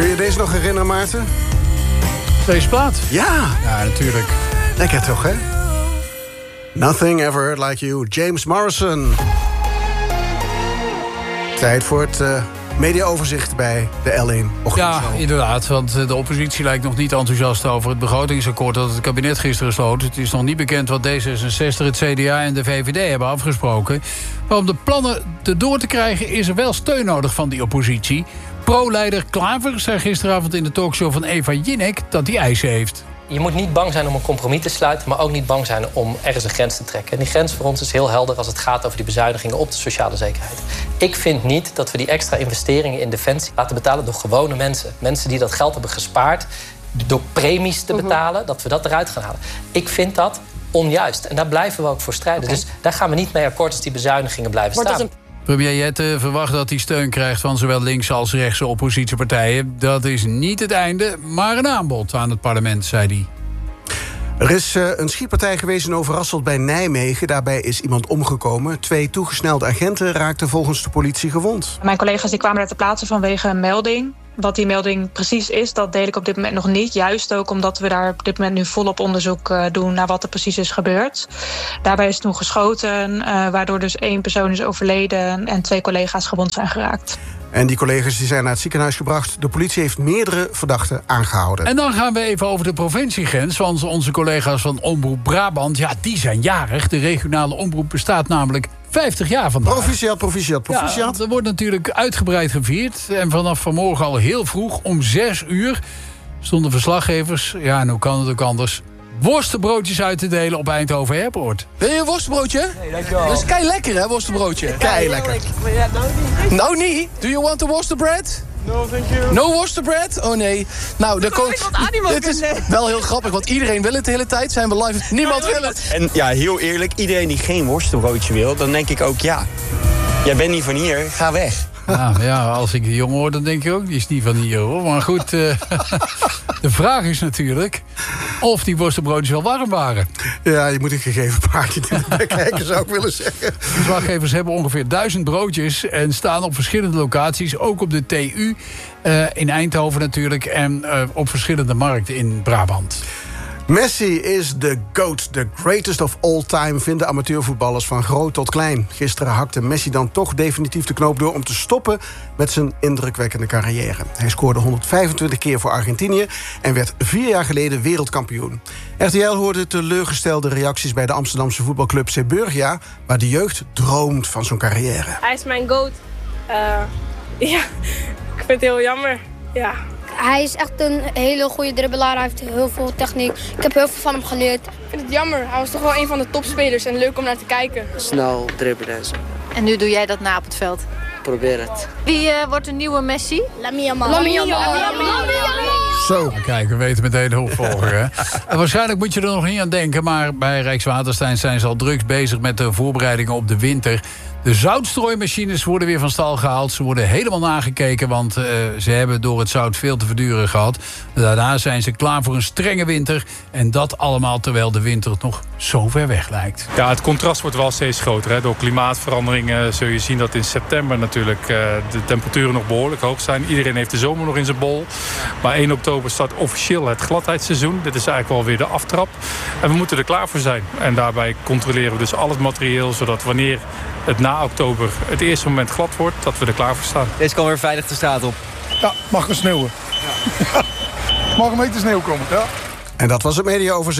Kun je deze nog herinneren, Maarten? Deze plaat? Ja. Ja, natuurlijk. Lekker toch, hè? Nothing Ever Hurt Like You, James Morrison. Tijd voor het mediaoverzicht bij de L1 Ochtendshow. Ja, inderdaad, want de oppositie lijkt nog niet enthousiast over het begrotingsakkoord dat het kabinet gisteren sloot. Het is nog niet bekend wat D66, het CDA en de VVD hebben afgesproken. Maar om de plannen erdoor te krijgen is er wel steun nodig van die oppositie. Pro-leider Klaver zei gisteravond in de talkshow van Eva Jinek dat hij eisen heeft. Je moet niet bang zijn om een compromis te sluiten, maar ook niet bang zijn om ergens een grens te trekken. En die grens voor ons is heel helder als het gaat over die bezuinigingen op de sociale zekerheid. Ik vind niet dat we die extra investeringen in defensie laten betalen door gewone mensen. Mensen die dat geld hebben gespaard door premies te betalen, dat we dat eruit gaan halen. Ik vind dat onjuist. En daar blijven we ook voor strijden. Dus daar gaan we niet mee akkoord als die bezuinigingen blijven staan. Premier Jette verwacht dat hij steun krijgt van zowel linkse als rechtse oppositiepartijen. Dat is niet het einde, maar een aanbod aan het parlement, zei hij. Er is een schietpartij geweest in Overasselt bij Nijmegen. Daarbij is iemand omgekomen. 2 toegesnelde agenten raakten volgens de politie gewond. Mijn collega's die kwamen daar ter plaatse vanwege een melding. Wat die melding precies is, dat deel ik op dit moment nog niet. Juist ook omdat we daar op dit moment nu volop onderzoek doen naar wat er precies is gebeurd. Daarbij is toen geschoten, waardoor dus 1 persoon is overleden en 2 collega's gewond zijn geraakt. En die collega's die zijn naar het ziekenhuis gebracht. De politie heeft meerdere verdachten aangehouden. En dan gaan we even over de provinciegrens. Want onze collega's van Omroep Brabant, ja, die zijn jarig. De regionale omroep bestaat namelijk 50 jaar vandaag. Proficiat. Ja, er wordt natuurlijk uitgebreid gevierd. En vanaf vanmorgen al heel vroeg, om 6 uur... stonden verslaggevers, ja, en hoe kan het ook anders... worstenbroodjes uit te delen op Eindhoven Airport. Wil je een worstenbroodje? Nee, dankjewel. Dat is kei lekker, hè, worstenbroodje? Kei lekker. Maar ja, nou niet. Nou niet. Do you want a worstenbread? No, thank you. No worstenbread? Oh nee. Nou, daar komt... Dit is wel heel grappig, want iedereen wil het de hele tijd. Zijn we live? Niemand wil het. En ja, heel eerlijk, iedereen die geen worstenbroodje wil... dan denk ik ook, ja, jij bent niet van hier, ga weg. Ja, als ik die jongen hoor, dan denk ik ook, die is niet van hier, hoor. Maar goed, de vraag is natuurlijk of die worstenbroodjes wel warm waren. Ja, je moet een gegeven paardje kijken, zou ik willen zeggen. De verslaggevers hebben ongeveer 1000 broodjes en staan op verschillende locaties. Ook op de TU in Eindhoven natuurlijk en op verschillende markten in Brabant. Messi is de GOAT, the greatest of all time... vinden amateurvoetballers van groot tot klein. Gisteren hakte Messi dan toch definitief de knoop door... om te stoppen met zijn indrukwekkende carrière. Hij scoorde 125 keer voor Argentinië... en werd 4 jaar geleden wereldkampioen. RTL hoorde teleurgestelde reacties bij de Amsterdamse voetbalclub Zeeburgia... waar de jeugd droomt van zo'n carrière. Hij is mijn GOAT. Ja, ik vind het heel jammer. Ja. Hij is echt een hele goede dribbelaar. Hij heeft heel veel techniek. Ik heb heel veel van hem geleerd. Ik vind het jammer. Hij was toch wel een van de topspelers en leuk om naar te kijken. Snel dribbelen en zo. En nu doe jij dat na op het veld? Probeer het. Wie wordt de nieuwe Messi? Lamine Yamal. Zo. Kijk, we weten meteen de opvolger, hè? En waarschijnlijk moet je er nog niet aan denken... maar bij Rijkswaterstaat zijn ze al druk bezig met de voorbereidingen op de winter. De zoutstrooimachines worden weer van stal gehaald. Ze worden helemaal nagekeken, want ze hebben door het zout veel te verduren gehad. Daarna zijn ze klaar voor een strenge winter. En dat allemaal terwijl de winter nog zo ver weg lijkt. Ja, het contrast wordt wel steeds groter. Hè. Door klimaatverandering zul je zien dat in september natuurlijk de temperaturen nog behoorlijk hoog zijn. Iedereen heeft de zomer nog in zijn bol. Maar 1 oktober start officieel het gladheidsseizoen. Dit is eigenlijk wel weer de aftrap. En we moeten er klaar voor zijn. En daarbij controleren we dus al het materieel, zodat wanneer het na oktober het eerste moment glad wordt, dat we er klaar voor staan. Deze kan weer veilig de straat op. Ja, mag er sneeuwen. Ja. Mag een meter sneeuw komen, ja. En dat was het mediaoverzicht.